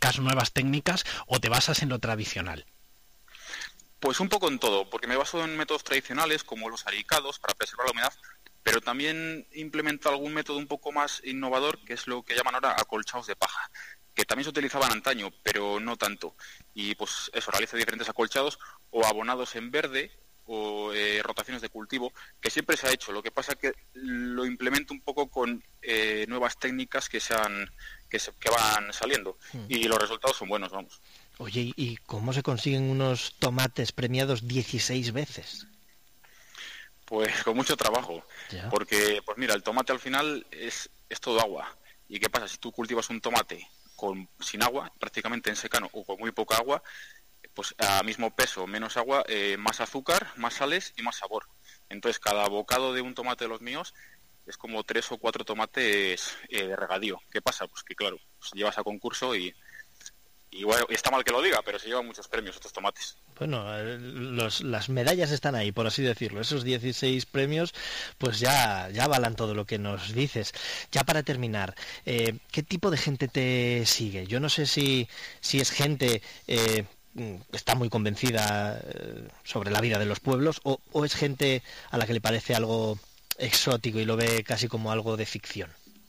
aplicas nuevas técnicas o te basas en lo tradicional? Pues un poco en todo, porque me baso en métodos tradicionales como los aricados para preservar la humedad, pero también implemento algún método un poco más innovador, que es lo que llaman ahora acolchados de paja, que también se utilizaban antaño, pero no tanto. Y pues eso, realizo diferentes acolchados o abonados en verde o rotaciones de cultivo, que siempre se ha hecho. Lo que pasa es que lo implemento un poco con nuevas técnicas que van saliendo, y los resultados son buenos, vamos. Oye, ¿y cómo se consiguen unos tomates premiados 16 veces? Pues con mucho trabajo, ¿Ya? porque pues mira, el tomate al final es todo agua. ¿Y qué pasa? Si tú cultivas un tomate sin agua, prácticamente en secano o con muy poca agua, pues a mismo peso, menos agua, más azúcar, más sales y más sabor. Entonces cada bocado de un tomate de los míos es como 3 o 4 tomates de regadío. ¿Qué pasa? Pues que claro, pues llevas a concurso y bueno, está mal que lo diga, pero se llevan muchos premios estos tomates. Bueno, las medallas están ahí, por así decirlo. Esos 16 premios, pues ya avalan todo lo que nos dices. Ya para terminar, ¿qué tipo de gente te sigue? Yo no sé si es gente que está muy convencida sobre la vida de los pueblos, o es gente a la que le parece algo exótico y lo ve casi como algo de ficción.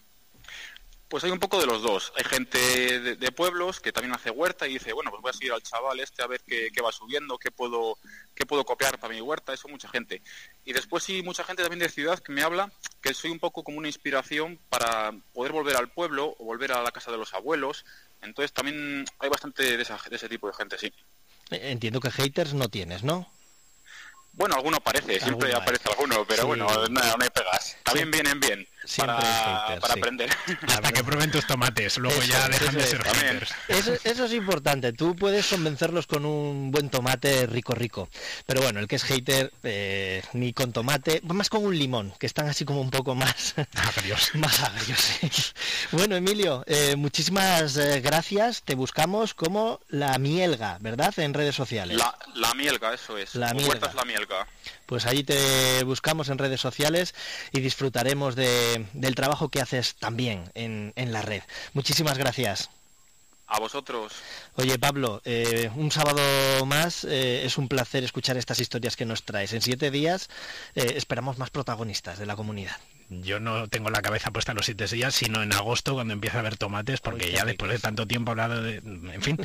Pues hay un poco de los dos. Hay gente de pueblos que también hace huerta y dice, bueno, pues voy a seguir al chaval a ver qué va subiendo, qué puedo copiar para mi huerta. Eso mucha gente. Y después sí, mucha gente también de ciudad que me habla que soy un poco como una inspiración para poder volver al pueblo o volver a la casa de los abuelos. Entonces también hay bastante de ese tipo de gente, sí. Entiendo que haters no tienes, ¿no? Bueno, alguno aparece, siempre aparece alguno, pero sí. Bueno, no hay pegas. También vienen bien para aprender. Hasta que prueben tus tomates, luego ya dejan de ser haters. Eso es importante, tú puedes convencerlos con un buen tomate rico. Pero bueno, el que es hater, ni con tomate, más con un limón, que están así como un poco más agrios. Más agrios, sí. Bueno, Emilio, muchísimas gracias. Te buscamos como La Mielga, ¿verdad? En redes sociales. La Mielga, eso es. La Mielga. Huertas La Mielga. Pues allí te buscamos en redes sociales y disfrutaremos del trabajo que haces también en la red. Muchísimas gracias. A vosotros. Oye, Pablo, un sábado más, es un placer escuchar estas historias que nos traes. En 7 días esperamos más protagonistas de la comunidad. Yo no tengo la cabeza puesta en los 7 días, sino en agosto, cuando empiece a haber tomates, porque ya después de tanto tiempo hablado de... En fin,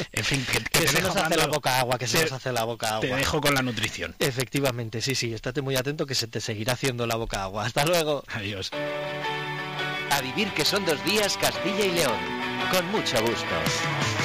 que se nos hace la boca agua, se nos hace la boca agua. Te dejo con la nutrición. Efectivamente, sí, estate muy atento que se te seguirá haciendo la boca agua. Hasta luego. Adiós. A vivir que son 2 días Castilla y León, con mucho gusto.